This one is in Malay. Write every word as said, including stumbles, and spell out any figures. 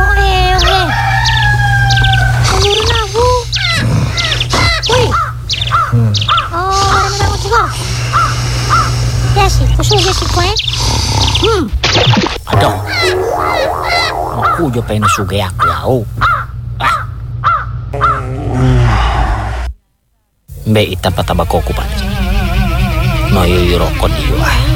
Boleh, boleh. Ulur na bu. Uy. Oh, marami na ako ko. Jesse, kusog Jesse ko eh. Hmm. Aduh. Aku jo pengen sugay aku lau. Ah. Be ita pataba ko ko pa. No yo yo rokod iyo ah.